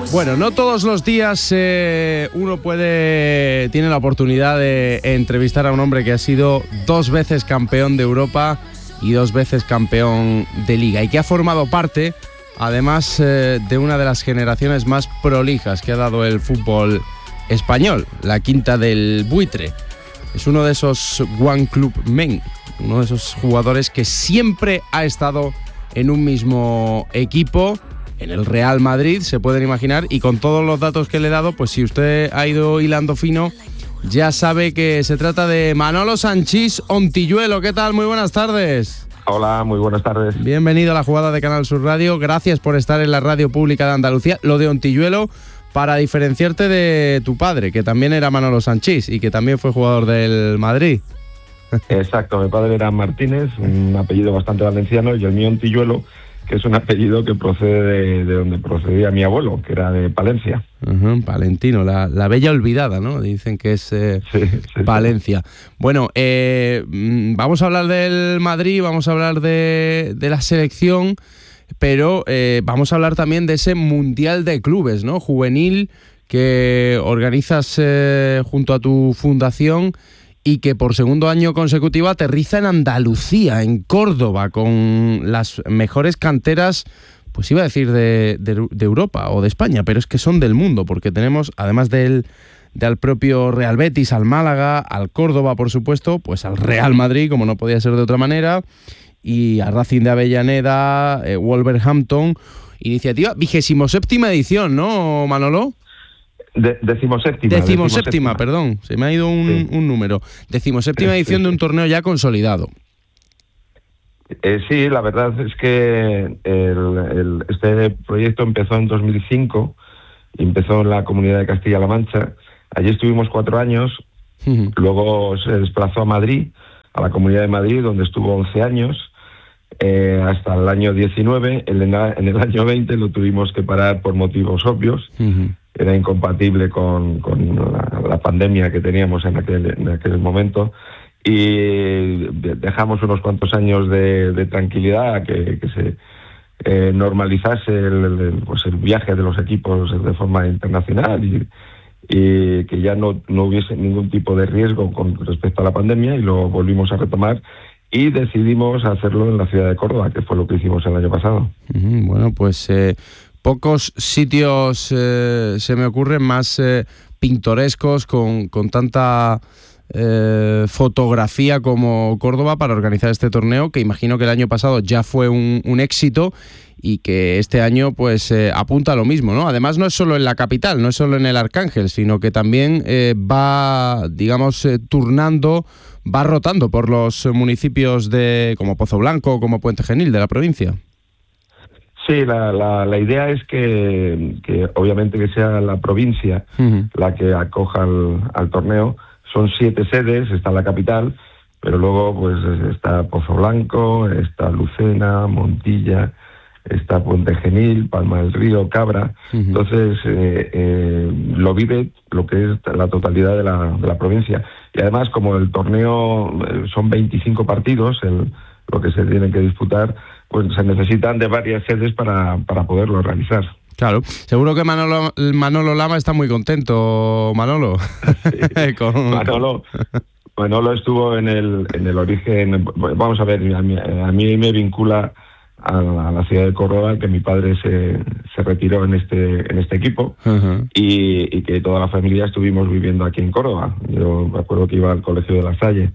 Bueno, no todos los días uno tiene la oportunidad de entrevistar a un hombre que ha sido 2 veces campeón de Europa y 2 veces campeón de Liga y que ha formado parte, además, de una de las generaciones más prolijas que ha dado el fútbol español, la quinta del Buitre. Es uno de esos One Club Men, uno de esos jugadores que siempre ha estado en un mismo equipo, en el Real Madrid, se pueden imaginar, y con todos los datos que le he dado, pues si usted ha ido hilando fino, ya sabe que se trata de Manolo Sanchís Ontilluelo. ¿Qué tal? Muy buenas tardes. Hola, muy buenas tardes. Bienvenido a la jugada de Canal Sur Radio. Gracias por estar en la radio pública de Andalucía. Lo de Ontilluelo para diferenciarte de tu padre, que también era Manolo Sanchís y que también fue jugador del Madrid. Exacto, mi padre era Martínez, un apellido bastante valenciano, y el mío Ontilluelo, que es un apellido que procede de donde procedía mi abuelo, que era de Palencia. Palentino, la bella olvidada, ¿no? Dicen que es sí, Palencia. Sí. Bueno, vamos a hablar del Madrid, vamos a hablar de la selección, pero vamos a hablar también de ese Mundial de Clubes, ¿no? Juvenil, que organizas junto a tu fundación y que por segundo año consecutivo aterriza en Andalucía, en Córdoba, con las mejores canteras, pues iba a decir de Europa o de España, pero es que son del mundo, porque tenemos, además del propio Real Betis, al Málaga, al Córdoba, por supuesto, pues al Real Madrid, como no podía ser de otra manera, y a Racing de Avellaneda, Wolverhampton. Iniciativa 27ª edición, ¿no, Manolo? Decimoséptima, perdón, se me ha ido un número. 17ª edición de un torneo ya consolidado. Sí, la verdad es que este proyecto empezó en 2005, empezó en la Comunidad de Castilla-La Mancha. Allí estuvimos 4 años, luego se desplazó a Madrid, a la Comunidad de Madrid, donde estuvo 11 años, hasta el año 19. En el año 20 lo tuvimos que parar por motivos obvios. Era incompatible con la pandemia que teníamos en aquel momento, y dejamos unos cuantos años de tranquilidad, que se normalizase el viaje de los equipos de forma internacional y que ya no hubiese ningún tipo de riesgo con respecto a la pandemia, y lo volvimos a retomar y decidimos hacerlo en la ciudad de Córdoba, que fue lo que hicimos el año pasado. Bueno, pues pocos sitios se me ocurren más pintorescos, con tanta fotografía como Córdoba para organizar este torneo, que imagino que el año pasado ya fue un éxito y que este año pues apunta a lo mismo, ¿no? Además, no es solo en la capital, no es solo en el Arcángel, sino que también va, digamos, va rotando por los municipios como Pozo Blanco, como Puente Genil de la provincia. Sí, la idea es que obviamente que sea la provincia la que acoja al torneo. Son 7 sedes, está la capital, pero luego pues está Pozo Blanco, está Lucena, Montilla, está Puente Genil, Palma del Río, Cabra. Entonces lo vive lo que es la totalidad de la provincia. Y además, como el torneo son 25 partidos, lo que se tiene que disputar, pues se necesitan de varias sedes para poderlo realizar. Claro, seguro que Manolo Lama está muy contento, Manolo. Sí. Manolo estuvo en el origen. Vamos a ver, a mí me vincula a la ciudad de Córdoba, que mi padre se retiró en este equipo, y que toda la familia estuvimos viviendo aquí en Córdoba. Yo me acuerdo que iba al colegio de La Salle,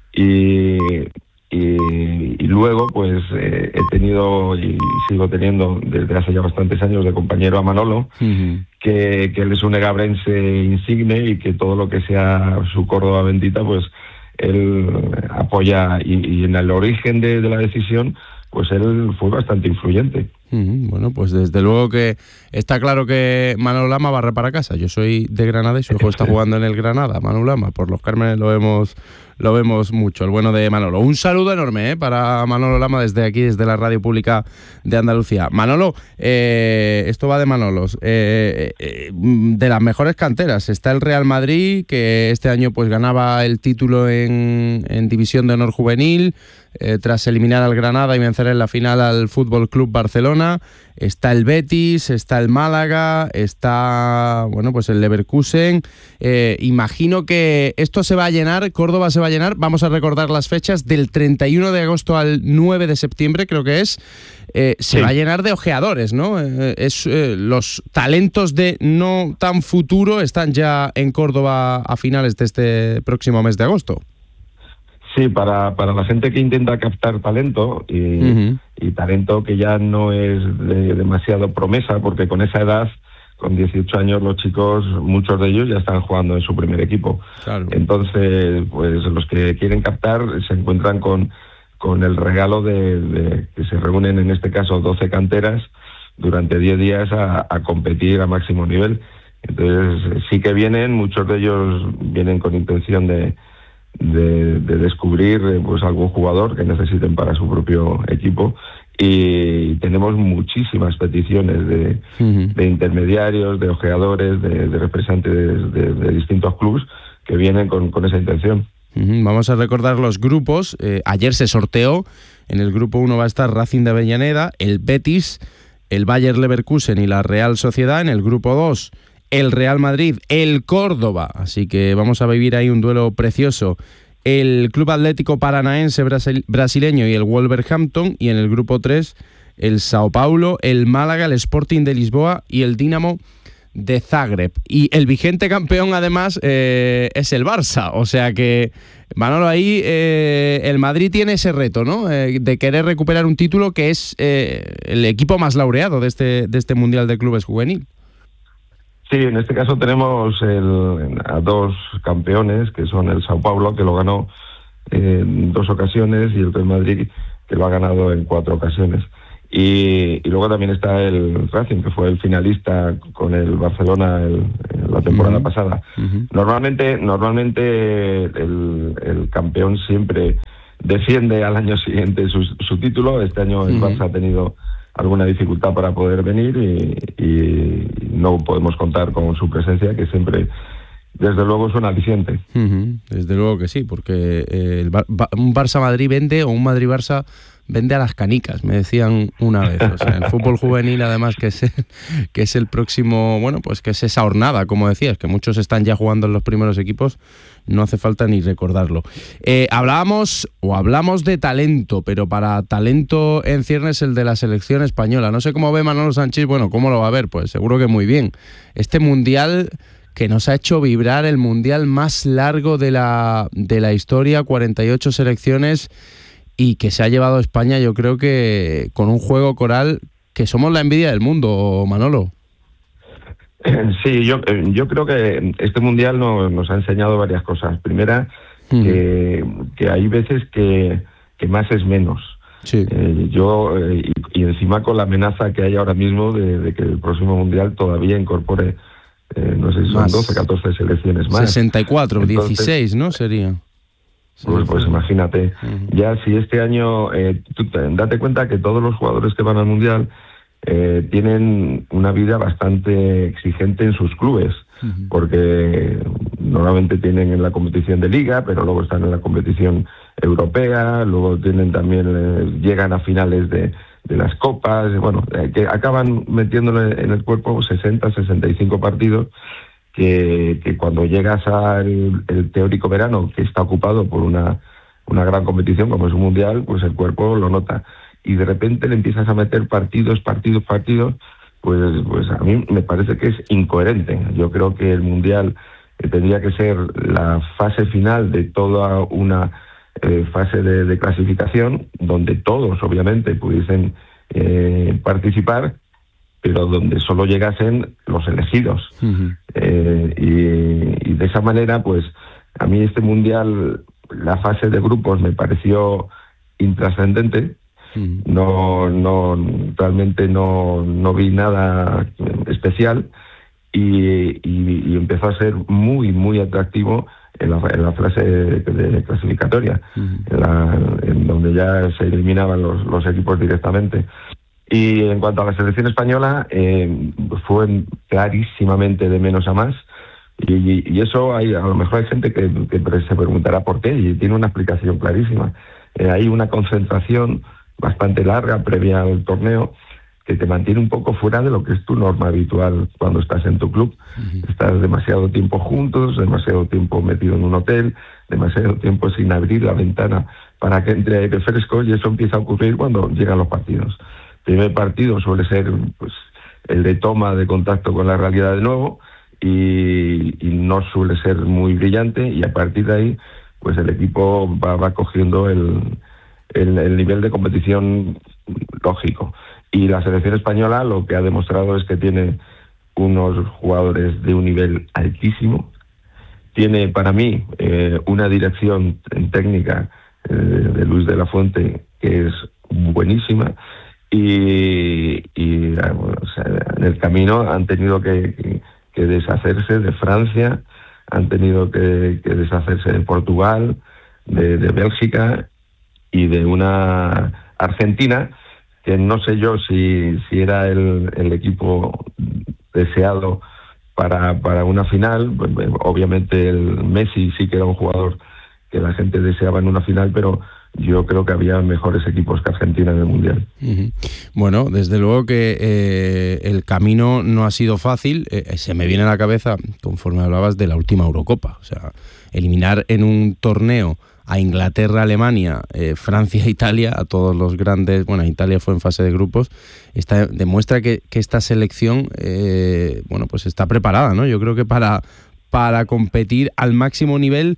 y luego pues he tenido y sigo teniendo desde hace ya bastantes años de compañero a Manolo, que él es un egabrense insigne, y que todo lo que sea su Córdoba bendita pues él apoya, y en el origen de la decisión pues él fue bastante influyente. Bueno, pues desde luego que está claro que Manolo Lama barre para casa. Yo soy de Granada y su hijo está jugando en el Granada, Manolo Lama. Por los Cármenes lo vemos mucho, el bueno de Manolo. Un saludo enorme para Manolo Lama desde aquí, desde la radio pública de Andalucía. Manolo, esto va de Manolos. De las mejores canteras está el Real Madrid, que este año pues ganaba el título en División de Honor Juvenil, tras eliminar al Granada y vencer en la final al Fútbol Club Barcelona. Barcelona, está el Betis, está el Málaga, está, bueno, pues el Leverkusen. Imagino que esto se va a llenar, Córdoba se va a llenar. Vamos a recordar las fechas, del 31 de agosto al 9 de septiembre, creo que es. Se va a llenar de ojeadores, ¿no? Los talentos de no tan futuro están ya en Córdoba a finales de este próximo mes de agosto. Sí, para la gente que intenta captar talento y talento que ya no es de demasiado promesa, porque con esa edad, con 18 años, los chicos, muchos de ellos ya están jugando en su primer equipo. Claro. Entonces, pues los que quieren captar se encuentran con el regalo de que se reúnen, en este caso, 12 canteras durante 10 días a competir a máximo nivel. Entonces, sí que vienen, muchos de ellos vienen con intención de descubrir pues algún jugador que necesiten para su propio equipo, y tenemos muchísimas peticiones de intermediarios, de ojeadores, de representantes de distintos clubes que vienen con esa intención. Vamos a recordar los grupos. Ayer se sorteó. En el grupo 1 va a estar Racing de Avellaneda, el Betis, el Bayer Leverkusen y la Real Sociedad. En el grupo 2, el Real Madrid, el Córdoba. Así que vamos a vivir ahí un duelo precioso. El Club Atlético Paranaense brasileño y el Wolverhampton. Y en el grupo 3, el Sao Paulo, el Málaga, el Sporting de Lisboa y el Dinamo de Zagreb. Y el vigente campeón, además, es el Barça. O sea que, Manolo, ahí el Madrid tiene ese reto, ¿no? De querer recuperar un título que es el equipo más laureado de este Mundial de Clubes Juvenil. Sí, en este caso tenemos a dos campeones, que son el Sao Paulo, que lo ganó en 2 ocasiones, y el Real Madrid, que lo ha ganado en 4 ocasiones. Y luego también está el Racing, que fue el finalista con el Barcelona la temporada pasada. Normalmente el campeón siempre defiende al año siguiente su título. Este año el Barça ha tenido alguna dificultad para poder venir y no podemos contar con su presencia, que siempre, desde luego, es un aliciente. Desde luego que sí, porque un Barça-Madrid vende, o un Madrid-Barça vende a las canicas, me decían una vez. O sea, el fútbol juvenil, además, que es el próximo, bueno, pues que es esa hornada, como decías, que muchos están ya jugando en los primeros equipos, no hace falta ni recordarlo. Hablamos de talento, pero para talento en ciernes el de la selección española. No sé cómo ve Manolo Sanchís, bueno, ¿cómo lo va a ver? Pues seguro que muy bien. Este mundial que nos ha hecho vibrar, el mundial más largo de la historia, 48 selecciones, y que se ha llevado a España, yo creo que con un juego coral que somos la envidia del mundo, Manolo. Sí, yo creo que este mundial nos ha enseñado varias cosas. Primera, que hay veces que más es menos. Sí. Y encima con la amenaza que hay ahora mismo de que el próximo mundial todavía incorpore, no sé si son 12, 14 selecciones más. 64, entonces, 16, ¿no? Sería. Pues imagínate, ya si este año, date cuenta que todos los jugadores que van al Mundial tienen una vida bastante exigente en sus clubes, porque normalmente tienen en la competición de liga, pero luego están en la competición europea, luego tienen también, llegan a finales de las copas, bueno, que acaban metiéndole en el cuerpo 60, 65 partidos, que cuando llegas al teórico verano, que está ocupado por una gran competición como es un mundial, pues el cuerpo lo nota. Y de repente le empiezas a meter partidos, pues a mí me parece que es incoherente. Yo creo que el mundial tendría que ser la fase final de toda una fase de clasificación, donde todos obviamente pudiesen participar, pero donde solo llegasen los elegidos. Y de esa manera, pues a mí este mundial, la fase de grupos me pareció intrascendente. Realmente no vi nada especial, y empezó a ser muy, muy atractivo en la fase de clasificatoria, en donde ya se eliminaban los equipos directamente. Y en cuanto a la selección española, fue clarísimamente de menos a más, y eso a lo mejor hay gente que se preguntará por qué, y tiene una explicación clarísima. Hay una concentración bastante larga previa al torneo, que te mantiene un poco fuera de lo que es tu norma habitual cuando estás en tu club. Estás demasiado tiempo juntos, demasiado tiempo metido en un hotel, demasiado tiempo sin abrir la ventana para que entre aire fresco, y eso empieza a ocurrir cuando llegan los partidos. El primer partido suele ser pues el de toma de contacto con la realidad de nuevo, y no suele ser muy brillante, y a partir de ahí pues el equipo va cogiendo el nivel de competición lógico. Y la selección española lo que ha demostrado es que tiene unos jugadores de un nivel altísimo. Tiene, para mí, una dirección técnica de Luis de la Fuente que es buenísima, y o sea, en el camino han tenido que deshacerse de Francia, han tenido que deshacerse de Portugal, de Bélgica y de una Argentina que no sé yo si era el equipo deseado para una final. Obviamente el Messi sí que era un jugador que la gente deseaba en una final, pero yo creo que había mejores equipos que Argentina en el Mundial. Bueno, desde luego que el camino no ha sido fácil. Se me viene a la cabeza, conforme hablabas, de la última Eurocopa. O sea, eliminar en un torneo a Inglaterra, Alemania, Francia e Italia, a todos los grandes. Bueno, Italia fue en fase de grupos. Demuestra que esta selección pues está preparada, ¿no? Yo creo que para competir al máximo nivel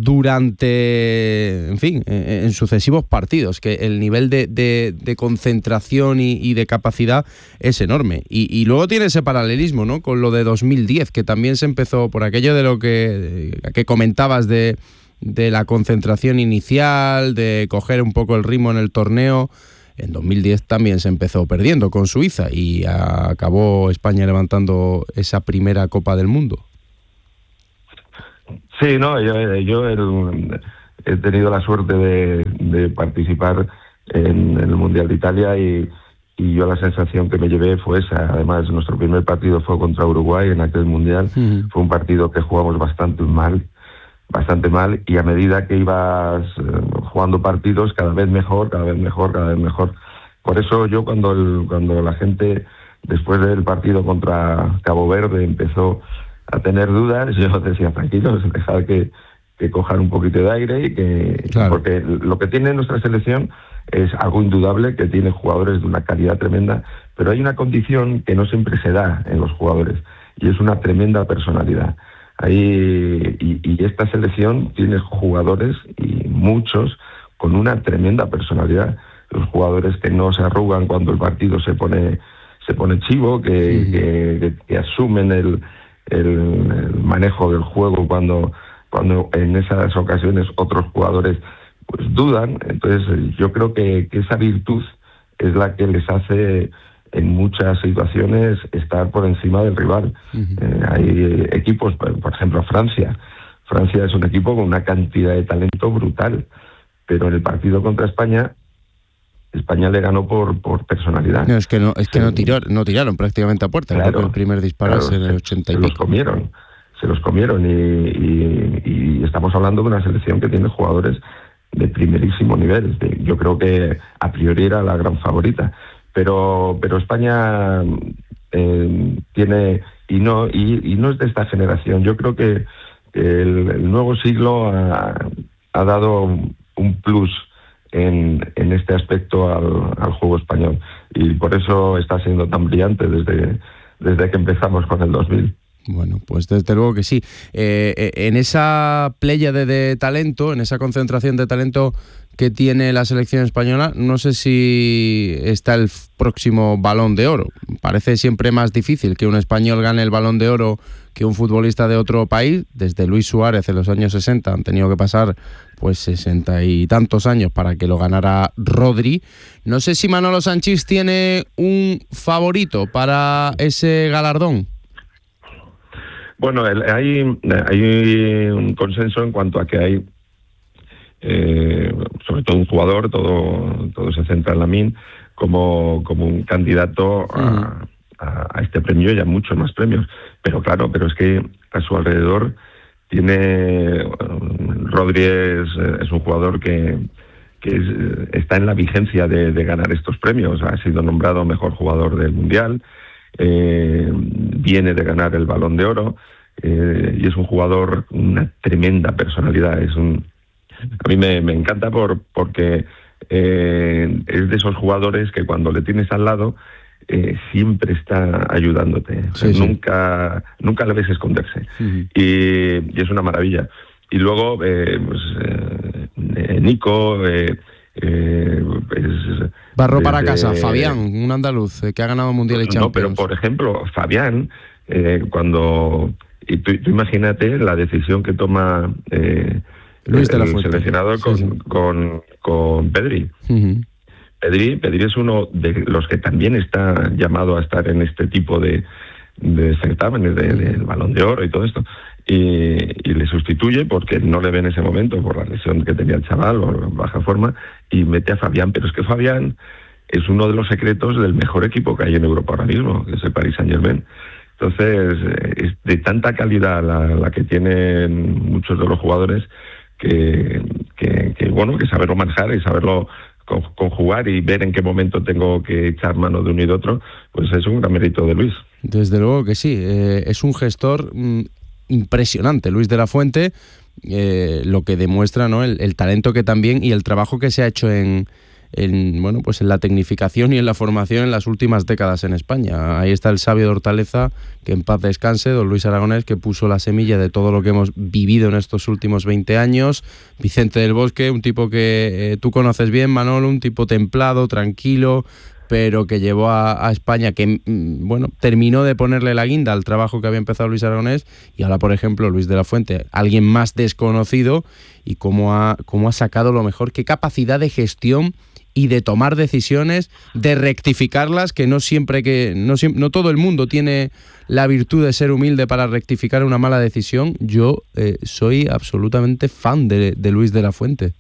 durante, en sucesivos partidos, que el nivel de concentración y de capacidad es enorme. Y luego tiene ese paralelismo, ¿no?, con lo de 2010, que también se empezó por aquello de lo que comentabas de la concentración inicial, de coger un poco el ritmo en el torneo. En 2010 también se empezó perdiendo con Suiza y acabó España levantando esa primera Copa del Mundo. Sí, no, yo he tenido la suerte de participar en el Mundial de Italia, y yo la sensación que me llevé fue esa. Además, nuestro primer partido fue contra Uruguay en aquel Mundial. Fue un partido que jugamos bastante mal, y a medida que ibas jugando partidos cada vez mejor. Por eso yo cuando la gente después del partido contra Cabo Verde empezó a tener dudas, yo decía, tranquilos, dejad que cojan un poquito de aire, y claro. Porque lo que tiene nuestra selección es algo indudable, que tiene jugadores de una calidad tremenda, pero hay una condición que no siempre se da en los jugadores, y es una tremenda personalidad. Y esta selección tiene jugadores, y muchos, con una tremenda personalidad. Los jugadores que no se arrugan cuando el partido se pone chivo, que asumen el manejo del juego cuando en esas ocasiones otros jugadores pues dudan. Entonces yo creo que esa virtud es la que les hace en muchas situaciones estar por encima del rival. Hay equipos, por ejemplo Francia es un equipo con una cantidad de talento brutal, pero en el partido contra España le ganó por personalidad. No, es que no tiraron prácticamente a puerta. Claro, creo que el primer disparo es en el 80 y pico. Se los comieron, y estamos hablando de una selección que tiene jugadores de primerísimo nivel. Yo creo que a priori era la gran favorita, pero España tiene, y no es de esta generación. Yo creo que el nuevo siglo ha dado un plus en este aspecto al juego español, y por eso está siendo tan brillante desde que empezamos con el 2000. Bueno, pues desde luego que sí. En esa pléyade de talento, en esa concentración de talento que tiene la selección española, no sé si está el próximo Balón de Oro. Parece siempre más difícil que un español gane el Balón de Oro que un futbolista de otro país. Desde Luis Suárez en los años 60 han tenido que pasar pues 60 y tantos años para que lo ganara Rodri. No sé si Manolo Sanchís tiene un favorito para ese galardón. Bueno, hay un consenso en cuanto a que hay sobre todo un jugador, todo se centra en Lamine como un candidato a este premio y a muchos más premios. Pero es que a su alrededor tiene Rodri es un jugador que está en la vigencia de ganar estos premios. Ha sido nombrado mejor jugador del Mundial, viene de ganar el Balón de Oro, y es un jugador con una tremenda personalidad. A mí me encanta porque es de esos jugadores que cuando le tienes al lado siempre está ayudándote. O sea, nunca le ves esconderse. Y es una maravilla. Y luego, Nico... Barro para casa, Fabián, un andaluz que ha ganado Mundial y Champions. No, pero por ejemplo, Fabián, cuando... Y tú imagínate la decisión que toma Luis de la Fuente, el seleccionador con Pedri. Pedri es uno de los que también está llamado a estar en este tipo de certámenes del Balón de Oro y todo esto. Y le sustituye porque no le ve en ese momento por la lesión que tenía el chaval o baja forma, y mete a Fabián. Pero es que Fabián es uno de los secretos del mejor equipo que hay en Europa ahora mismo, que es el Paris Saint-Germain. Entonces, es de tanta calidad la que tienen muchos de los jugadores que saberlo manejar y saberlo conjugar y ver en qué momento tengo que echar mano de uno y de otro, pues es un gran mérito de Luis. Desde luego que sí, es un gestor impresionante, Luis de la Fuente, lo que demuestra, ¿no?, el talento que también y el trabajo que se ha hecho en la tecnificación y en la formación en las últimas décadas en España. Ahí está el sabio de Hortaleza, que en paz descanse, don Luis Aragonés, que puso la semilla de todo lo que hemos vivido en estos últimos 20 años. Vicente del Bosque, un tipo que tú conoces bien, Manolo, un tipo templado, tranquilo, pero que llevó a España, que terminó de ponerle la guinda al trabajo que había empezado Luis Aragonés, y ahora, por ejemplo, Luis de la Fuente, alguien más desconocido, y cómo ha sacado lo mejor, qué capacidad de gestión y de tomar decisiones, de rectificarlas, que no todo el mundo tiene la virtud de ser humilde para rectificar una mala decisión. Yo soy absolutamente fan de Luis de la Fuente.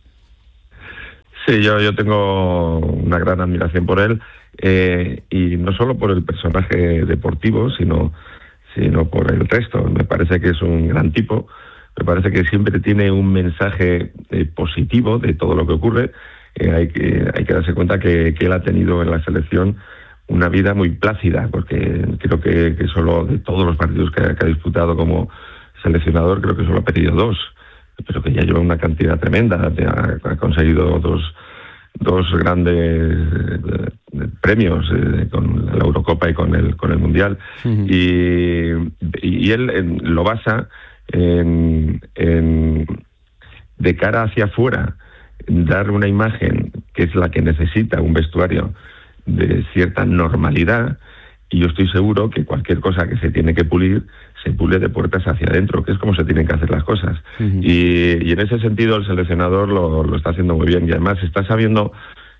Sí, yo tengo una gran admiración por él, y no solo por el personaje deportivo, sino por el resto. Me parece que es un gran tipo, me parece que siempre tiene un mensaje positivo de todo lo que ocurre. Hay que darse cuenta que él ha tenido en la selección una vida muy plácida, porque creo que solo de todos los partidos que ha disputado como seleccionador, creo que solo ha perdido 2, pero que ya lleva una cantidad tremenda. Ha conseguido dos grandes premios, con la Eurocopa y con el Mundial. Y él lo basa en de cara hacia afuera, dar una imagen que es la que necesita un vestuario de cierta normalidad, y yo estoy seguro que cualquier cosa que se tiene que pulir se pule de puertas hacia adentro, que es como se tienen que hacer las cosas. Y en ese sentido el seleccionador lo está haciendo muy bien, y además está sabiendo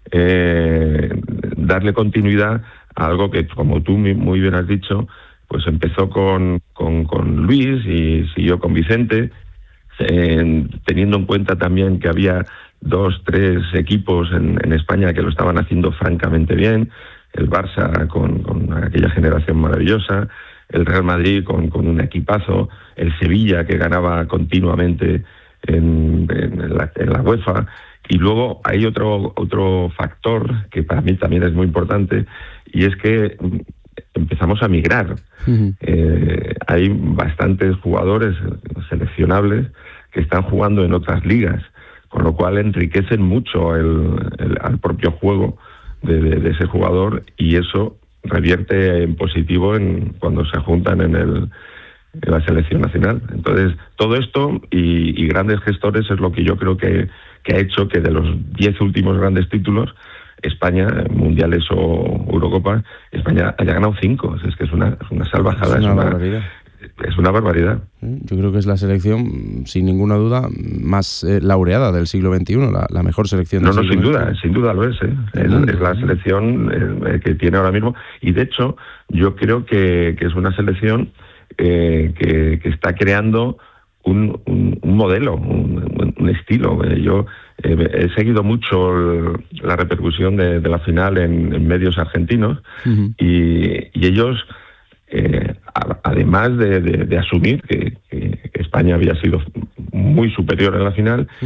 darle continuidad a algo que, como tú muy bien has dicho, pues empezó con Luis y siguió con Vicente, teniendo en cuenta también que había 2-3 equipos en España que lo estaban haciendo francamente bien: el Barça con aquella generación maravillosa, el Real Madrid con un equipazo, el Sevilla, que ganaba continuamente en la UEFA. Y luego hay otro factor que para mí también es muy importante, y es que empezamos a migrar. Hay bastantes jugadores seleccionables que están jugando en otras ligas, con lo cual enriquecen mucho al propio juego de ese jugador, y eso revierte en positivo cuando se juntan en la selección nacional. Entonces, todo esto y grandes gestores es lo que yo creo que ha hecho que de los 10 últimos grandes títulos, España, mundiales o Eurocopa, España haya ganado 5. Es que es una salvajada. Es una barbaridad. Es una barbaridad. Yo creo que es la selección, sin ninguna duda, más laureada del siglo XXI, la mejor selección del siglo XXI. Sin duda lo es. Es la selección que tiene ahora mismo, y de hecho yo creo que es una selección que está creando un modelo, un estilo. Yo he seguido mucho la repercusión de la final en medios argentinos, y ellos, además de asumir que España había sido muy superior en la final,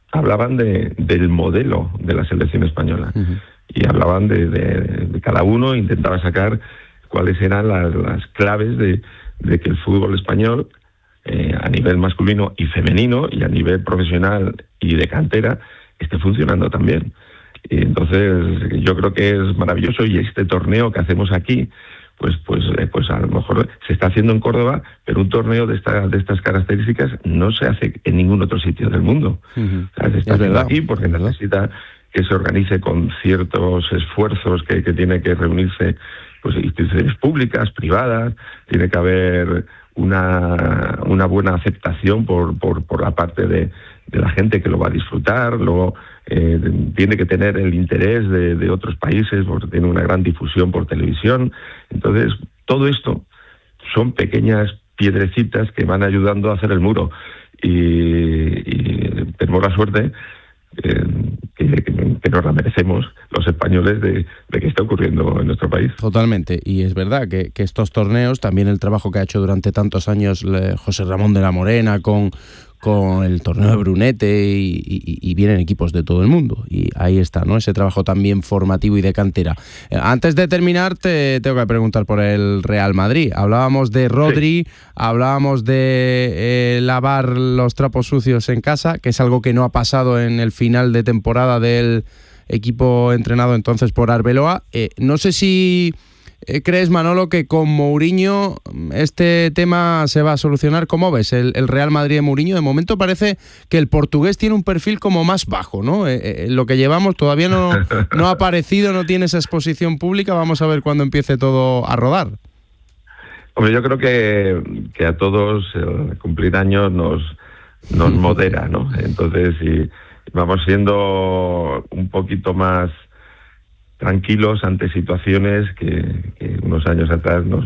hablaban del modelo de la selección española. Y hablaban de cada uno, intentaba sacar cuáles eran las claves de que el fútbol español, a nivel masculino y femenino, y a nivel profesional y de cantera, esté funcionando también. Y entonces yo creo que es maravilloso, y este torneo que hacemos aquí, pues a lo mejor se está haciendo en Córdoba, pero un torneo de estas características no se hace en ningún otro sitio del mundo. O sea, se está haciendo aquí porque necesita que se organice con ciertos esfuerzos que tiene que reunirse, pues, instituciones públicas, privadas, tiene que haber una buena aceptación por la parte de la gente que lo va a disfrutar. Luego tiene que tener el interés de otros países, porque tiene una gran difusión por televisión. Entonces, todo esto son pequeñas piedrecitas que van ayudando a hacer el muro, y tenemos la suerte que nos la merecemos los españoles de que está ocurriendo en nuestro país. Totalmente, y es verdad que estos torneos, también el trabajo que ha hecho durante tantos años José Ramón de la Morena con el torneo de Brunete, y vienen equipos de todo el mundo, y ahí está, ¿no?, ese trabajo también formativo y de cantera. Antes de terminar, te tengo que preguntar por el Real Madrid. Hablábamos de Rodri, sí. Hablábamos de lavar los trapos sucios en casa, que es algo que no ha pasado en el final de temporada del equipo entrenado entonces por Arbeloa. No sé si ¿crees, Manolo, que con Mourinho este tema se va a solucionar? ¿Cómo ves el Real Madrid de Mourinho? De momento parece que el portugués tiene un perfil como más bajo, ¿no? Lo que llevamos todavía no ha aparecido, no tiene esa exposición pública. Vamos a ver cuándo empiece todo a rodar. Hombre, yo creo que a todos cumplir años nos modera, ¿no? Entonces, si vamos siendo un poquito más tranquilos ante situaciones que unos años atrás nos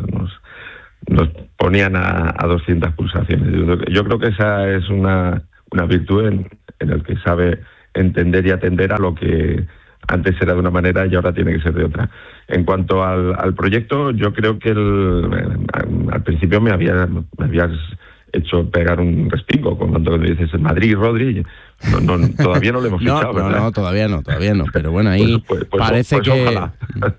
ponían a 200 pulsaciones. Yo creo que esa es una virtud en el que sabe entender y atender a lo que antes era de una manera y ahora tiene que ser de otra. En cuanto al proyecto, yo creo que al principio me habías hecho pegar un respingo cuando dices el Madrid y Rodri. No, todavía no lo hemos fichado, ¿verdad? No, todavía no, pero bueno, ahí parece que... Ojalá.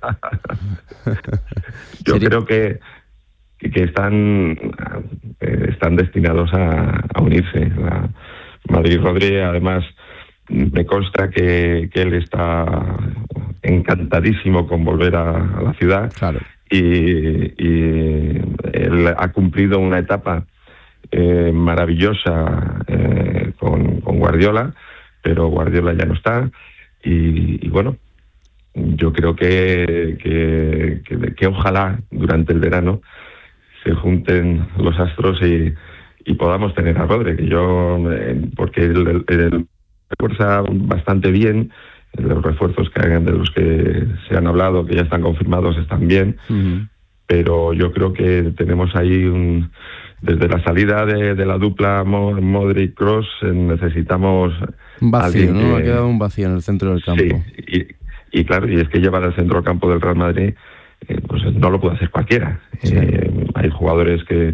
Yo creo que están destinados a unirse. Madrid y Rodri, además, me consta que él está encantadísimo con volver a la ciudad. Claro. Y él ha cumplido una etapa maravillosa con Guardiola, pero Guardiola ya no está, y bueno, yo creo que ojalá durante el verano se junten los astros y podamos tener a Rodri, porque él refuerza bastante bien. Los refuerzos que hagan, de los que se han hablado, que ya están confirmados, están bien. Pero yo creo que tenemos ahí desde la salida de la dupla Modric-Kroos necesitamos un vacío, ¿no? Ha quedado un vacío en el centro del campo. Sí, y claro, y es que llevar al centro del campo del Real Madrid, pues no lo puede hacer cualquiera. Sí. Hay jugadores que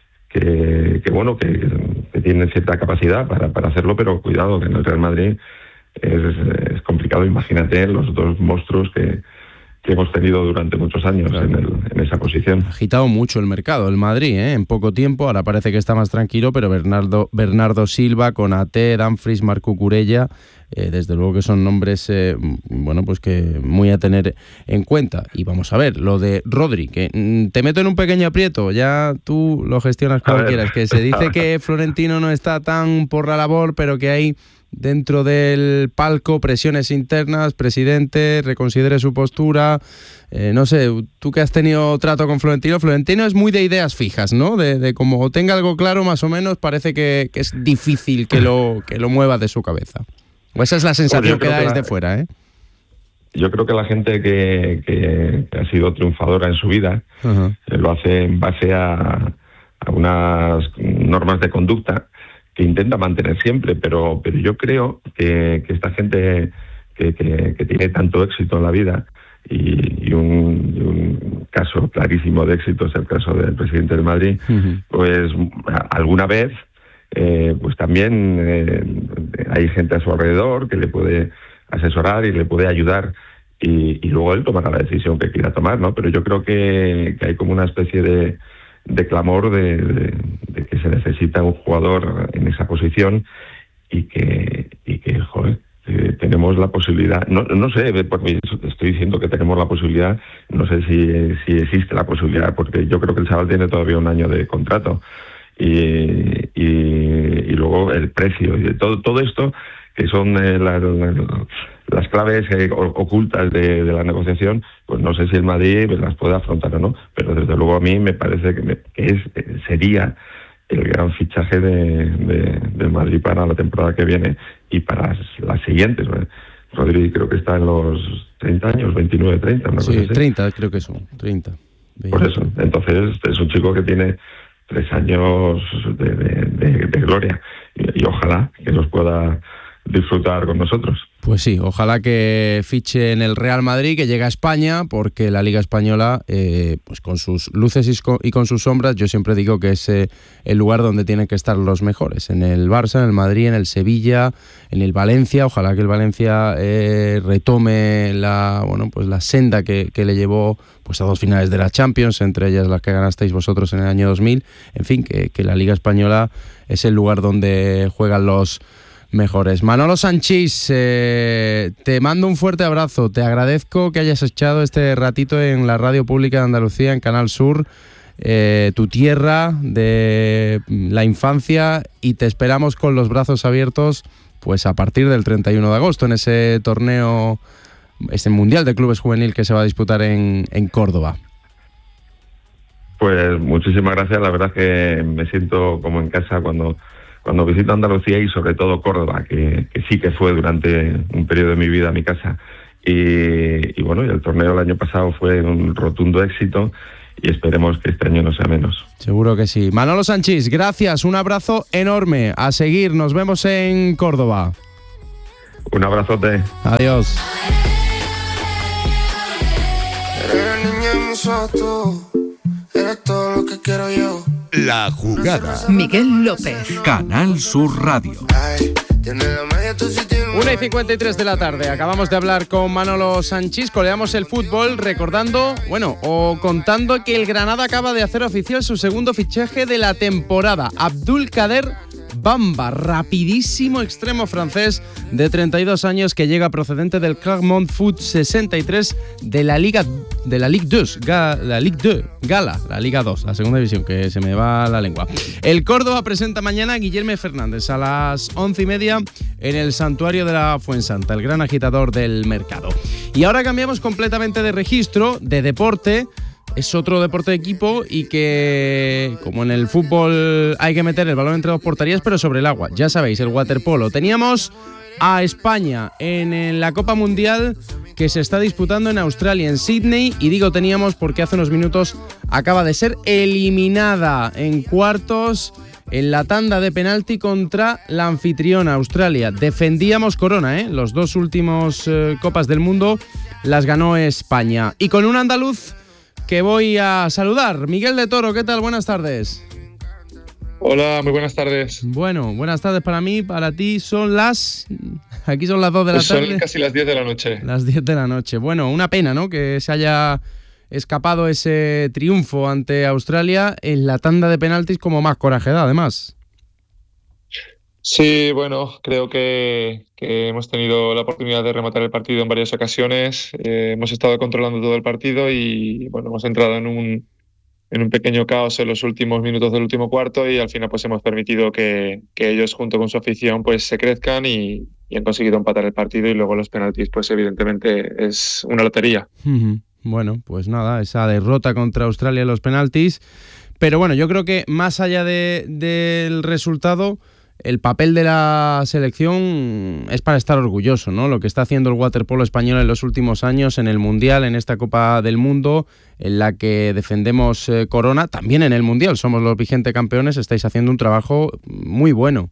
tienen cierta capacidad para hacerlo, pero cuidado, que en el Real Madrid es complicado. Imagínate los dos monstruos que hemos tenido durante muchos años, claro, en esa posición. Ha agitado mucho el mercado, el Madrid, en poco tiempo. Ahora parece que está más tranquilo, pero Bernardo Silva, Konaté, Dumfries, Marc Cucurella, desde luego que son nombres pues que muy a tener en cuenta. Y vamos a ver, lo de Rodri, que te meto en un pequeño aprieto, ya tú lo gestionas como quieras, que se dice que Florentino no está tan por la labor, pero que hay dentro del palco presiones internas, presidente, reconsidere su postura. No sé, tú que has tenido trato con Florentino es muy de ideas fijas, ¿no? De como tenga algo claro más o menos, parece que es difícil que lo mueva de su cabeza. O esa es la sensación que da desde fuera, ¿eh? Yo creo que la gente que ha sido triunfadora en su vida, uh-huh, lo hace en base a unas normas de conducta que intenta mantener siempre, pero yo creo que esta gente que tiene tanto éxito en la vida, y un caso clarísimo de éxito es el caso del presidente del Madrid, uh-huh, pues alguna vez pues también hay gente a su alrededor que le puede asesorar y le puede ayudar, y luego él tomará la decisión que quiera tomar, ¿no? Pero yo creo que hay como una especie de clamor de que se necesita un jugador en esa posición, y que joder, tenemos la posibilidad, no sé, porque estoy diciendo que tenemos la posibilidad, no sé si existe la posibilidad, porque yo creo que el chaval tiene todavía un año de contrato, y luego el precio y todo esto, que son las claves ocultas de la negociación, pues no sé si el Madrid las puede afrontar o no, pero desde luego a mí me parece que sería el gran fichaje del Madrid para la temporada que viene y para las siguientes. Rodri creo que está en los 30 años, 29, 30. Una sí, cosa así. 30 creo que son, 30. 20. Por eso, entonces es un chico que tiene 3 años de gloria, y ojalá que los pueda disfrutar con nosotros. Pues sí, ojalá que fiche en el Real Madrid, que llegue a España, porque la Liga Española, pues con sus luces y con sus sombras, yo siempre digo que es el lugar donde tienen que estar los mejores, en el Barça, en el Madrid, en el Sevilla, en el Valencia. Ojalá que el Valencia retome la senda que le llevó pues a 2 finales de la Champions, entre ellas las que ganasteis vosotros en el año 2000. En fin, que la Liga Española es el lugar donde juegan los mejores. Manolo Sanchís, te mando un fuerte abrazo, te agradezco que hayas echado este ratito en la Radio Pública de Andalucía, en Canal Sur, tu tierra de la infancia, y te esperamos con los brazos abiertos pues a partir del 31 de agosto en ese torneo, ese Mundial de Clubes Juvenil que se va a disputar en Córdoba. Pues muchísimas gracias, la verdad que me siento como en casa cuando visito Andalucía, y sobre todo Córdoba, que sí que fue durante un periodo de mi vida mi casa. Y bueno, y el torneo el año pasado fue un rotundo éxito, y esperemos que este año no sea menos. Seguro que sí. Manolo Sanchís, gracias, un abrazo enorme. A seguir, nos vemos en Córdoba. Un abrazote. Adiós. Eres todo lo que quiero yo. La Jugada. Miguel López. Canal Sur Radio. 1:53 de la tarde. Acabamos de hablar con Manolo Sanchís. Coleamos el fútbol recordando, o contando que el Granada acaba de hacer oficial su segundo fichaje de la temporada. Abdulkader Bamba, rapidísimo extremo francés de 32 años que llega procedente del Clermont Foot 63 de la Liga 2, la Liga 2, la segunda división, que se me va la lengua. El Córdoba presenta mañana a Guillermo Fernández a las 11:30 en el Santuario de la Fuensanta, el gran agitador del mercado. Y ahora cambiamos completamente de registro, de deporte. Es otro deporte de equipo, y que, como en el fútbol, hay que meter el balón entre 2 porterías, pero sobre el agua. Ya sabéis, el waterpolo. Teníamos a España en la Copa Mundial que se está disputando en Australia, en Sydney, y digo teníamos porque hace unos minutos acaba de ser eliminada en cuartos en la tanda de penalti contra la anfitriona Australia. Defendíamos corona, los 2 últimos Copas del Mundo las ganó España. Y con un andaluz que voy a saludar. Miguel de Toro, ¿qué tal? Buenas tardes. Hola, muy buenas tardes. Bueno, buenas tardes para mí, para ti aquí son las 2 de la tarde. Son casi las 10 de la noche. Las 10 de la noche. Bueno, una pena, ¿no?, que se haya escapado ese triunfo ante Australia en la tanda de penaltis, como más coraje da, además. Sí, bueno, creo que hemos tenido la oportunidad de rematar el partido en varias ocasiones. Hemos estado controlando todo el partido y bueno, hemos entrado en un pequeño caos en los últimos minutos del último cuarto, y al final pues hemos permitido que ellos, junto con su afición, pues se crezcan y han conseguido empatar el partido, y luego los penaltis pues evidentemente es una lotería. Bueno, pues nada, esa derrota contra Australia en los penaltis. Pero bueno, yo creo que más allá del resultado, el papel de la selección es para estar orgulloso, ¿no? Lo que está haciendo el waterpolo español en los últimos años en el Mundial, en esta Copa del Mundo, en la que defendemos corona, también en el Mundial somos los vigentes campeones. Estáis haciendo un trabajo muy bueno.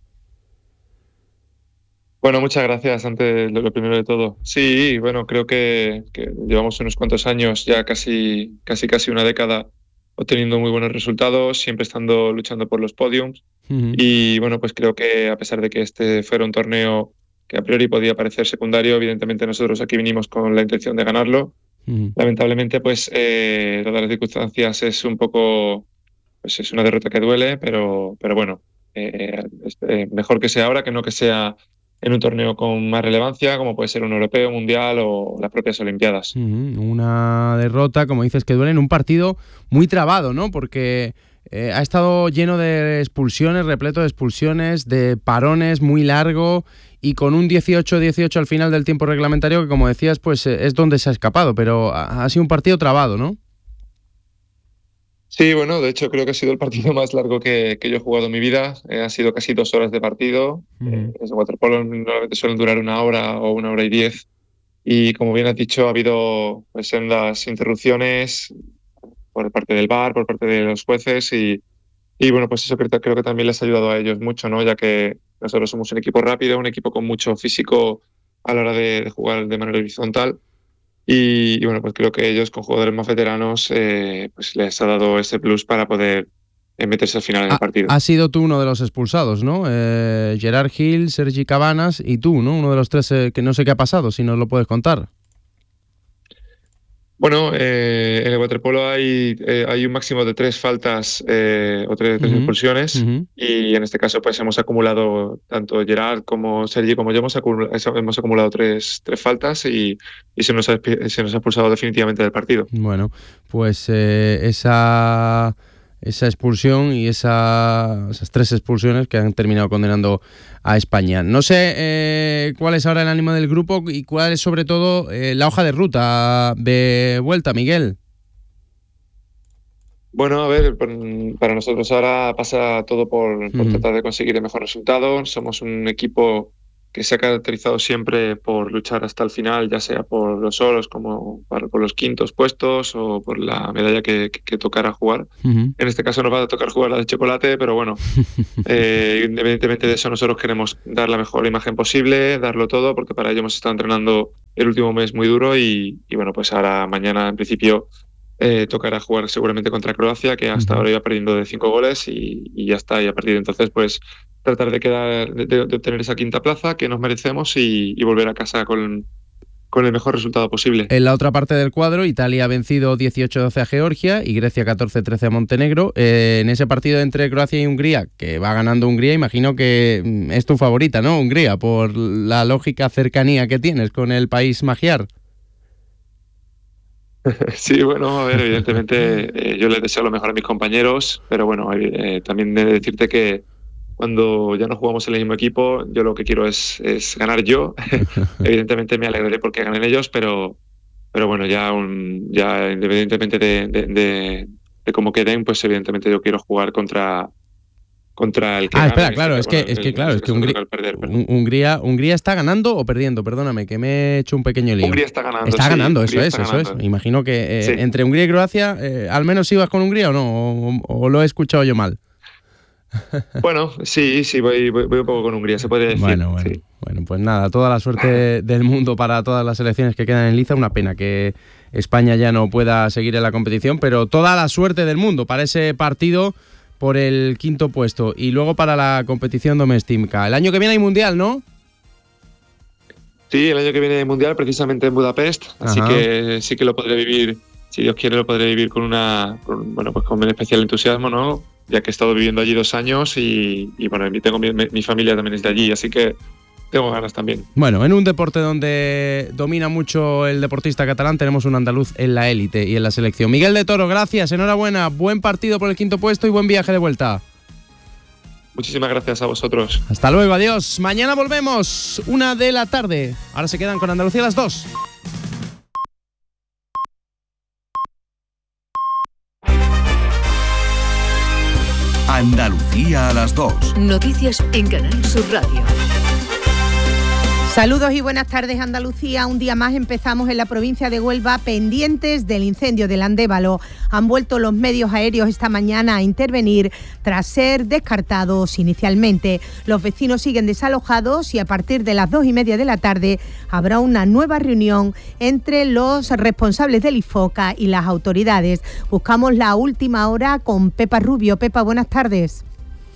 Bueno, muchas gracias, antes lo primero de todo. Sí, bueno, creo que llevamos unos cuantos años, ya casi una década, obteniendo muy buenos resultados, siempre luchando por los podiums. Y bueno, pues creo que a pesar de que este fuera un torneo que a priori podía parecer secundario, evidentemente nosotros aquí vinimos con la intención de ganarlo. Lamentablemente, pues dadas las circunstancias es un poco, pues es una derrota que duele, pero bueno, mejor que sea ahora que no que sea en un torneo con más relevancia, como puede ser un europeo, mundial o las propias Olimpiadas. Una derrota, como dices, que duele en un partido muy trabado, ¿no? Porque ha estado lleno de expulsiones, repleto de expulsiones, de parones, muy largo, y con un 18-18 al final del tiempo reglamentario, que como decías, pues es donde se ha escapado, pero ha sido un partido trabado, ¿no? Sí, bueno, de hecho creo que ha sido el partido más largo que yo he jugado en mi vida. Ha sido casi 2 horas de partido. Los waterpolo normalmente suelen durar 1 hora o 1 hora y 10. Y como bien has dicho, ha habido pues, sendas interrupciones por parte del VAR, por parte de los jueces y bueno, pues eso creo que también les ha ayudado a ellos mucho, ¿no? Ya que nosotros somos un equipo rápido, un equipo con mucho físico a la hora de jugar de manera horizontal. Y bueno, pues creo que ellos con jugadores más veteranos pues les ha dado ese plus para poder meterse al final en el partido. Has sido tú uno de los expulsados, ¿no? Gerard Gil, Sergi Cabanas y tú, ¿no? Uno de los 3 que no sé qué ha pasado, si nos lo puedes contar. Bueno, en el waterpolo hay un máximo de 3 faltas o 3 expulsiones y en este caso pues hemos acumulado, tanto Gerard como Sergi como yo hemos acumulado 3 faltas y se nos ha expulsado definitivamente del partido. Bueno, pues esa expulsión y esas 3 expulsiones que han terminado condenando a España. No sé cuál es ahora el ánimo del grupo y cuál es sobre todo la hoja de ruta de vuelta, Miguel. Bueno, a ver, para nosotros ahora pasa todo por tratar de conseguir el mejor resultado. Somos un equipo que se ha caracterizado siempre por luchar hasta el final, ya sea por los oros como por los quintos puestos o por la medalla que tocara jugar. En este caso nos va a tocar jugar la de chocolate, pero bueno, evidentemente de eso nosotros queremos dar la mejor imagen posible, darlo todo, porque para ello hemos estado entrenando el último mes muy duro y bueno, pues ahora mañana en principio tocará jugar seguramente contra Croacia, que hasta ahora iba perdiendo de 5 goles y ya está, y a partir de entonces pues tratar de obtener esa 5ª plaza que nos merecemos y volver a casa con el mejor resultado posible. En la otra parte del cuadro, Italia ha vencido 18-12 a Georgia y Grecia 14-13 a Montenegro. En ese partido entre Croacia y Hungría, que va ganando Hungría, imagino que es tu favorita, ¿no? Hungría, por la lógica cercanía que tienes con el país magiar. Sí, bueno, a ver, evidentemente yo les deseo lo mejor a mis compañeros, pero bueno, también he de decirte que cuando ya no jugamos en el mismo equipo, yo lo que quiero es ganar yo. Evidentemente me alegraré porque ganen ellos, pero bueno, ya independientemente de cómo queden, pues evidentemente yo quiero jugar contra el que gane. Espera, claro, es que Hungría está ganando o perdiendo, perdóname, que me he hecho un pequeño lío. Hungría está ganando. Está ganando, eso es. Imagino que sí. Entre Hungría y Croacia, ¿al menos ibas con Hungría o no? ¿O lo he escuchado yo mal? Bueno, sí, voy un poco con Hungría, se puede decir. Bueno, pues nada, toda la suerte del mundo para todas las selecciones que quedan en liza. Una pena que España ya no pueda seguir en la competición, pero toda la suerte del mundo para ese partido por el 5º puesto y luego para la competición doméstica. El año que viene hay Mundial, ¿no? Sí, el año que viene hay Mundial, precisamente en Budapest, así que sí que lo podré vivir, si Dios quiere lo podré vivir con un especial entusiasmo, ¿no? Ya que he estado viviendo allí 2 años y bueno, tengo mi familia también es de allí, así que tengo ganas también. Bueno, en un deporte donde domina mucho el deportista catalán, tenemos un andaluz en la élite y en la selección. Miguel de Toro, gracias, enhorabuena, buen partido por el 5º puesto y buen viaje de vuelta. Muchísimas gracias a vosotros. Hasta luego, adiós. Mañana volvemos, 1 de la tarde. Ahora se quedan con Andalucía a las 2. Andalucía a las 2. Noticias en Canal Sur Radio. Saludos y buenas tardes, Andalucía. Un día más empezamos en la provincia de Huelva pendientes del incendio del Andévalo. Han vuelto los medios aéreos esta mañana a intervenir tras ser descartados inicialmente. Los vecinos siguen desalojados y a partir de las 2:30 de la tarde habrá una nueva reunión entre los responsables del IFOCA y las autoridades. Buscamos la última hora con Pepa Rubio. Pepa, buenas tardes.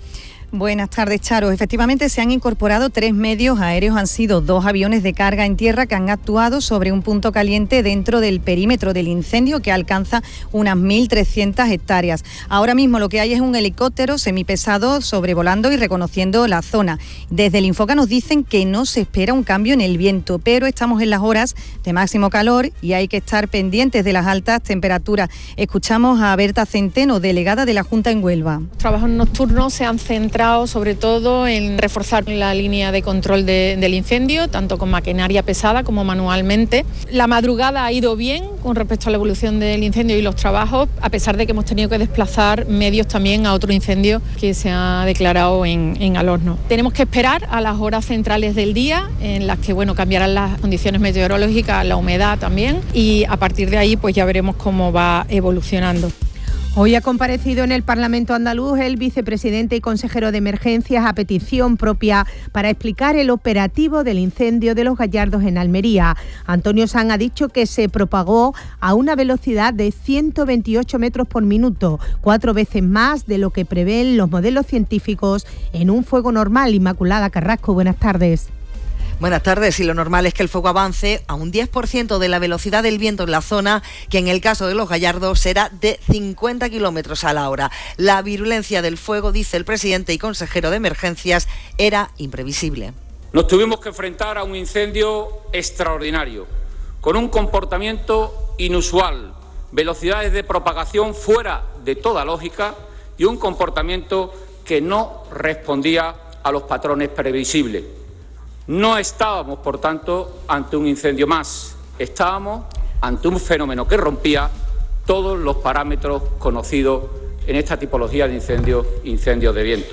Buenas tardes, Charo. Efectivamente, se han incorporado 3 medios aéreos. Han sido 2 aviones de carga en tierra que han actuado sobre un punto caliente dentro del perímetro del incendio, que alcanza unas 1.300 hectáreas. Ahora mismo lo que hay es un helicóptero semipesado sobrevolando y reconociendo la zona. Desde el Infoca nos dicen que no se espera un cambio en el viento, pero estamos en las horas de máximo calor y hay que estar pendientes de las altas temperaturas. Escuchamos a Berta Centeno, delegada de la Junta en Huelva. Los trabajos nocturnos se han centrado sobre todo en reforzar la línea de control del incendio, tanto con maquinaria pesada como manualmente. La madrugada ha ido bien con respecto a la evolución del incendio y los trabajos, a pesar de que hemos tenido que desplazar medios también a otro incendio que se ha declarado en Alorno. Tenemos que esperar a las horas centrales del día, en las que cambiarán las condiciones meteorológicas, la humedad también, y a partir de ahí pues ya veremos cómo va evolucionando. Hoy ha comparecido en el Parlamento andaluz el vicepresidente y consejero de Emergencias a petición propia para explicar el operativo del incendio de Los Gallardos en Almería. Antonio Sanz ha dicho que se propagó a una velocidad de 128 metros por minuto, 4 veces más de lo que prevén los modelos científicos en un fuego normal. Inmaculada Carrasco, buenas tardes. Buenas tardes. Y lo normal es que el fuego avance a un 10% de la velocidad del viento en la zona, que en el caso de Los Gallardos será de 50 kilómetros a la hora. La virulencia del fuego, dice el presidente y consejero de Emergencias, era imprevisible. Nos tuvimos que enfrentar a un incendio extraordinario, con un comportamiento inusual, velocidades de propagación fuera de toda lógica y un comportamiento que no respondía a los patrones previsibles. No estábamos, por tanto, ante un incendio más. Estábamos ante un fenómeno que rompía todos los parámetros conocidos en esta tipología de incendios de viento.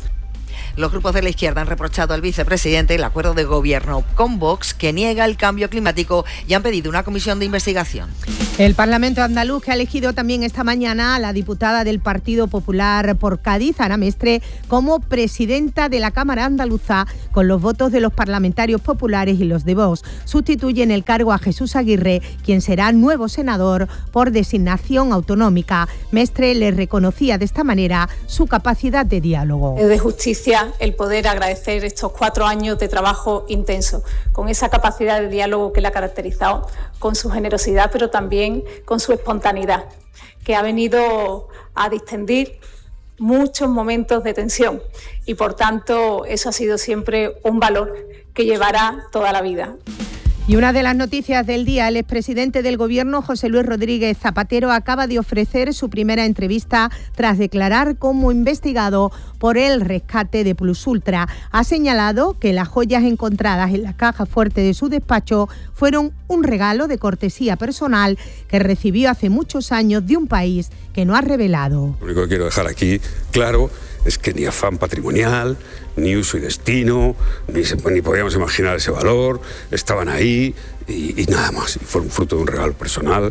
Los grupos de la izquierda han reprochado al vicepresidente el acuerdo de gobierno con Vox, que niega el cambio climático, y han pedido una comisión de investigación. El Parlamento andaluz, que ha elegido también esta mañana a la diputada del Partido Popular por Cádiz, Ana Mestre, como presidenta de la Cámara Andaluza, con los votos de los parlamentarios populares y los de Vox. Sustituye en el cargo a Jesús Aguirre, quien será nuevo senador por designación autonómica. Mestre le reconocía de esta manera su capacidad de diálogo. Es de justicia el poder agradecer estos 4 años de trabajo intenso, con esa capacidad de diálogo que le ha caracterizado, con su generosidad, pero también con su espontaneidad, que ha venido a distender muchos momentos de tensión, y por tanto eso ha sido siempre un valor que llevará toda la vida. Y una de las noticias del día, el expresidente del Gobierno, José Luis Rodríguez Zapatero, acaba de ofrecer su primera entrevista tras declarar como investigado por el rescate de Plus Ultra. Ha señalado que las joyas encontradas en la caja fuerte de su despacho fueron un regalo de cortesía personal que recibió hace muchos años de un país que no ha revelado. Lo único que quiero dejar aquí claro es que ni afán patrimonial, ni uso y destino, ni podíamos imaginar ese valor, estaban ahí y nada más. Y fueron fruto de un regalo personal,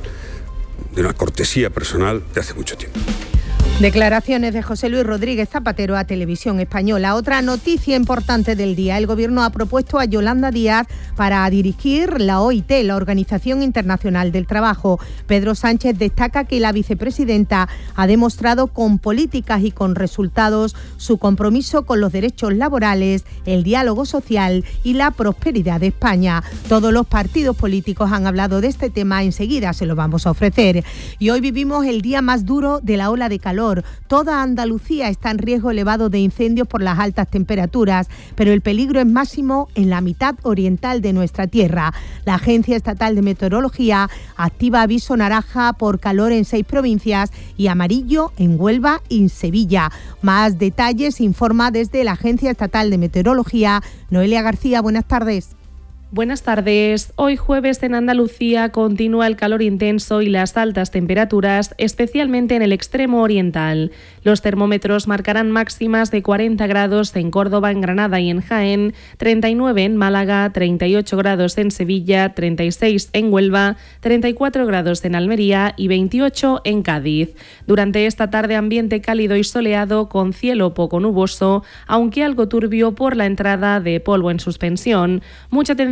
de una cortesía personal de hace mucho tiempo. Declaraciones de José Luis Rodríguez Zapatero a Televisión Española. Otra noticia importante del día. El Gobierno ha propuesto a Yolanda Díaz para dirigir la OIT, la Organización Internacional del Trabajo. Pedro Sánchez destaca que la vicepresidenta ha demostrado con políticas y con resultados su compromiso con los derechos laborales, el diálogo social y la prosperidad de España. Todos los partidos políticos han hablado de este tema. Enseguida se lo vamos a ofrecer. Y hoy vivimos el día más duro de la ola de calor. Toda Andalucía está en riesgo elevado de incendios por las altas temperaturas, pero el peligro es máximo en la mitad oriental de nuestra tierra. La Agencia Estatal de Meteorología activa aviso naranja por calor en 6 provincias y amarillo en Huelva y en Sevilla. Más detalles informa desde la Agencia Estatal de Meteorología Noelia García. Buenas tardes. Buenas tardes. Hoy jueves en Andalucía continúa el calor intenso y las altas temperaturas, especialmente en el extremo oriental. Los termómetros marcarán máximas de 40 grados en Córdoba, en Granada y en Jaén, 39 en Málaga, 38 grados en Sevilla, 36 en Huelva, 34 grados en Almería y 28 en Cádiz. Durante esta tarde ambiente cálido y soleado con cielo poco nuboso, aunque algo turbio por la entrada de polvo en suspensión. Mucha atención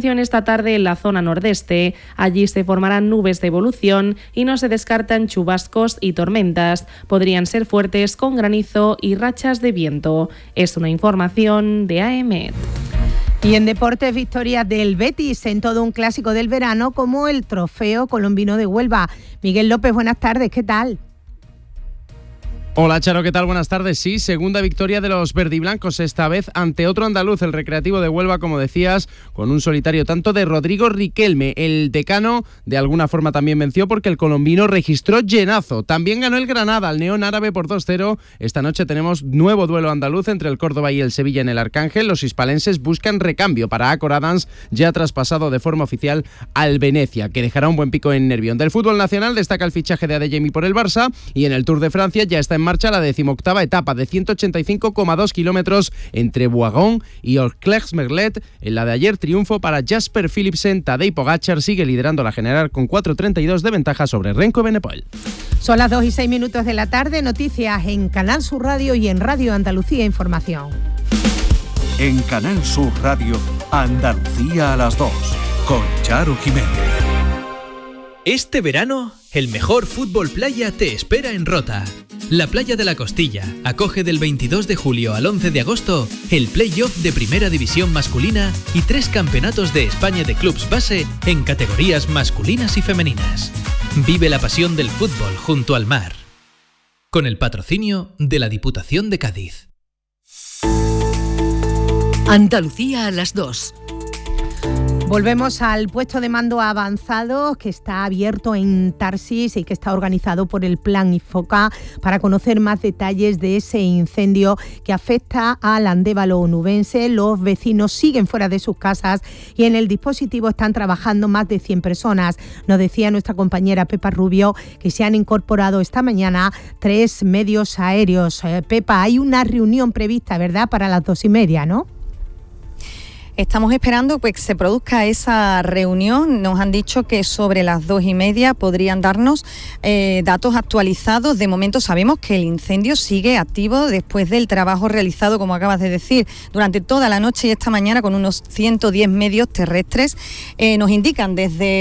atención esta tarde en la zona nordeste. Allí se formarán nubes de evolución y no se descartan chubascos y tormentas. Podrían ser fuertes con granizo y rachas de viento. Es una información de AEMET. Y en deportes, victorias del Betis en todo un clásico del verano como el Trofeo Colombino de Huelva. Miguel López, buenas tardes, ¿qué tal? Hola Charo, ¿qué tal? Buenas tardes. Sí, segunda victoria de los verdiblancos, esta vez ante otro andaluz, el Recreativo de Huelva, como decías, con un solitario tanto de Rodrigo Riquelme. El decano de alguna forma también venció porque el colombino registró llenazo. También ganó el Granada al Neón Árabe por 2-0. Esta noche tenemos nuevo duelo andaluz entre el Córdoba y el Sevilla en el Arcángel. Los hispalenses buscan recambio para Acor Adams, ya traspasado de forma oficial al Venecia, que dejará un buen pico en Nervión. Del fútbol nacional destaca el fichaje de Adeyemi por el Barça, y en el Tour de Francia ya está en marcha la 18ª etapa de 185,2 kilómetros entre Boigón y Orclex-Merlet. En la de ayer, triunfo para Jasper Philipsen. Tadej Pogačar sigue liderando la general con 4.32 de ventaja sobre Renko Evenepoel. Son las 2:06 de la tarde. Noticias en Canal Sur Radio y en Radio Andalucía Información. En Canal Sur Radio, Andalucía a las 2, con Charo Jiménez. Este verano, el mejor fútbol playa te espera en Rota. La Playa de la Costilla acoge del 22 de julio al 11 de agosto el play-off de Primera División masculina y 3 campeonatos de España de clubs base en categorías masculinas y femeninas. Vive la pasión del fútbol junto al mar. Con el patrocinio de la Diputación de Cádiz. Andalucía a las 2. Volvemos al puesto de mando avanzado que está abierto en Tarsis y que está organizado por el Plan IFOCA para conocer más detalles de ese incendio que afecta al Andévalo onubense. Los vecinos siguen fuera de sus casas y en el dispositivo están trabajando más de 100 personas. Nos decía nuestra compañera Pepa Rubio que se han incorporado esta mañana 3 medios aéreos. Pepa, hay una reunión prevista, ¿verdad?, para las 2:30, ¿no? Estamos esperando pues, que se produzca esa reunión. Nos han dicho que sobre las 2:30 podrían darnos datos actualizados. De momento sabemos que el incendio sigue activo después del trabajo realizado, como acabas de decir, durante toda la noche y esta mañana con unos 110 medios terrestres. Nos indican desde